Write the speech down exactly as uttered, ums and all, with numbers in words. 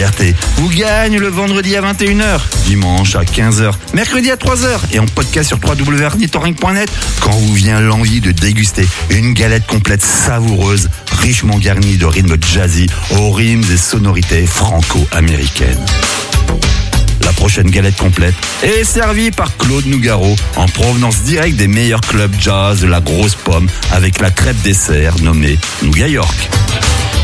Ou gagne le vendredi à vingt et une heures, dimanche à quinze heures, mercredi à trois heures et en podcast sur w w w point ornithorynque point net quand vous vient l'envie de déguster une galette complète savoureuse, richement garnie de rythmes jazzy aux rimes et sonorités franco-américaines. La prochaine galette complète est servie par Claude Nougaro en provenance directe des meilleurs clubs jazz de la grosse pomme avec la crêpe dessert nommée Nougat York.